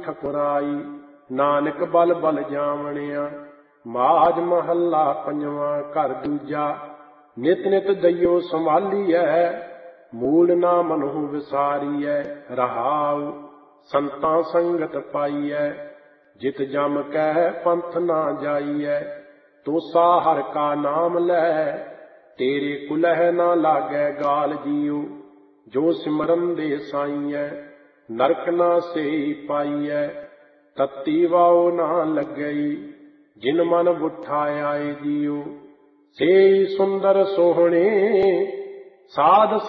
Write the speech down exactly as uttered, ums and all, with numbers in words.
ਠकुराई। नानक बल बल जावणिया। माज महला पंजवा घर दूजा। नित नित दइयो संभालीऐ। मूल ना मनहु विसारीऐ। रहाउ संतां संगत पाईऐ। जित जम कह पंथ ना जाईऐ। तोसा हर का नाम लै। तेरे कुलह ना लागै गाल जियो। जो सिमरन दे साईऐ। नरक ना सेई पाईऐ। तत्ती वाओ ना लगई। जिन मन बुठा आए जियो। सेई सुंदर सोहणे साध